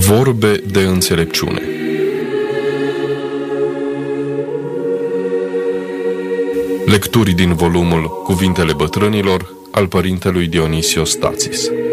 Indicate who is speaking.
Speaker 1: Vorbe de înțelepciune. Lecturi din volumul Cuvintele bătrânilor al părintelui Dionisio Stațis.